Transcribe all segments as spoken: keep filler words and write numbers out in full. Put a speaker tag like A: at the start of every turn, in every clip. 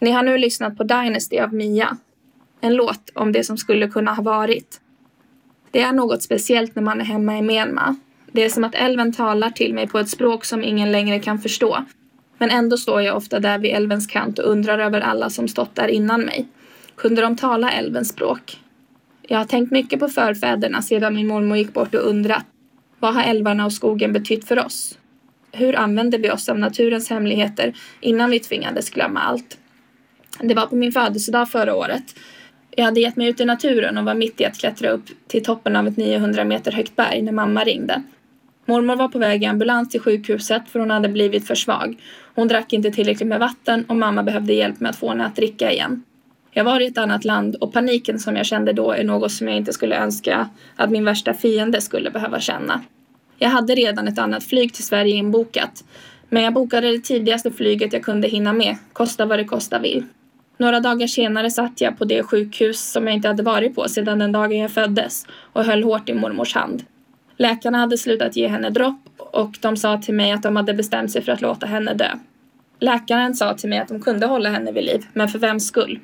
A: Ni har nu lyssnat på Dynasty av Mia. En låt om det som skulle kunna ha varit. Det är något speciellt när man är hemma i Myanmar. Det är som att älven talar till mig på ett språk som ingen längre kan förstå. Men ändå står jag ofta där vid älvens kant och undrar över alla som stått där innan mig. Kunde de tala älvens språk? Jag har tänkt mycket på förfäderna sedan min mormor gick bort och undrat. Vad har älvarna och skogen betytt för oss? Hur använde vi oss av naturens hemligheter innan vi tvingades glömma allt? Det var på min födelsedag förra året. Jag hade gett mig ut i naturen och var mitt i att klättra upp till toppen av ett niohundra meter högt berg när mamma ringde. Mormor var på väg i ambulans till sjukhuset för hon hade blivit för svag. Hon drack inte tillräckligt med vatten och mamma behövde hjälp med att få henne att dricka igen. Jag var i ett annat land och paniken som jag kände då är något som jag inte skulle önska att min värsta fiende skulle behöva känna. Jag hade redan ett annat flyg till Sverige inbokat, men jag bokade det tidigaste flyget jag kunde hinna med, kosta vad det kosta vill. Några dagar senare satt jag på det sjukhus som jag inte hade varit på sedan den dagen jag föddes och höll hårt i mormors hand. Läkarna hade slutat ge henne dropp och de sa till mig att de hade bestämt sig för att låta henne dö. Läkaren sa till mig att de kunde hålla henne vid liv, men för vems skull?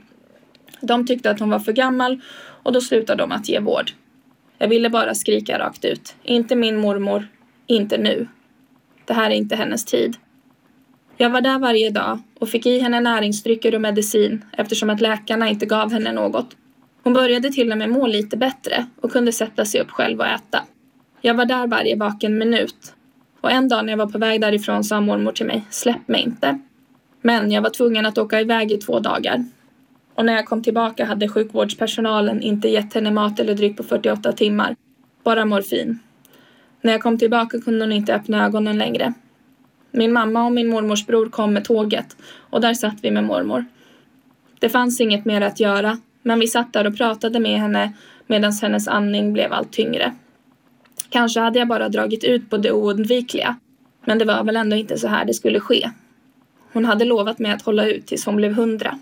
A: De tyckte att hon var för gammal och då slutade de att ge vård. Jag ville bara skrika rakt ut. Inte min mormor, inte nu. Det här är inte hennes tid. Jag var där varje dag och fick i henne näringsdrycker och medicin eftersom att läkarna inte gav henne något. Hon började till och med må lite bättre och kunde sätta sig upp själv och äta. Jag var där varje vaken minut. Och en dag när jag var på väg därifrån sa mormor till mig, släpp mig inte. Men jag var tvungen att åka iväg i två dagar. Och när jag kom tillbaka hade sjukvårdspersonalen inte gett henne mat eller dryck på fyrtioåtta timmar. Bara morfin. När jag kom tillbaka kunde hon inte öppna ögonen längre. Min mamma och min mormors bror kom med tåget och där satt vi med mormor. Det fanns inget mer att göra, men vi satt där och pratade med henne medan hennes andning blev allt tyngre. Kanske hade jag bara dragit ut på det oundvikliga, men det var väl ändå inte så här det skulle ske. Hon hade lovat mig att hålla ut tills hon blev hundra.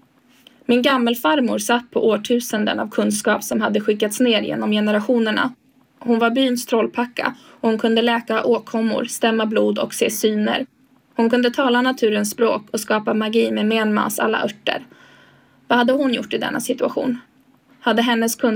A: Min gammelfarmor satt på årtusenden av kunskap som hade skickats ner genom generationerna. Hon var byns trollpacka och hon kunde läka åkommor, stämma blod och se syner. Hon kunde tala naturens språk och skapa magi med Myanmars alla örter. Vad hade hon gjort i denna situation? Hade hennes kunskap